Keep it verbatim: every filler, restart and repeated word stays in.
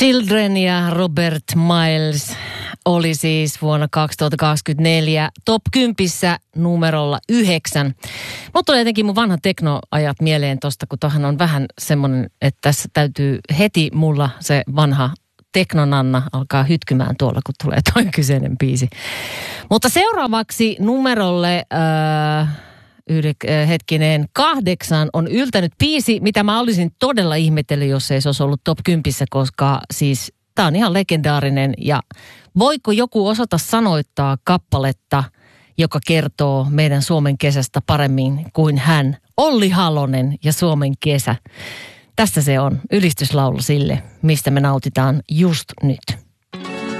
Children ja Robert Miles oli siis vuonna kaksituhattakaksikymmentäneljä top kympissä numerolla yhdeksän. Mutta tulee jotenkin mun vanha teknoajat mieleen tosta, kun tohan on vähän semmoinen, että tässä täytyy heti mulla se vanha teknonanna alkaa hytkymään tuolla, kun tulee toi kyseinen biisi. Mutta seuraavaksi numerolle... Äh, Yhdek, hetkinen, kahdeksan on yltänyt biisi, mitä mä olisin todella ihmetellyt, jos ei se olisi ollut top kympissä, koska siis tää on ihan legendaarinen. Ja voiko joku osata sanoittaa kappaletta, joka kertoo meidän Suomen kesästä paremmin kuin hän? Olli Halonen ja Suomen kesä. Tässä se on ylistyslaulu sille, mistä me nautitaan just nyt.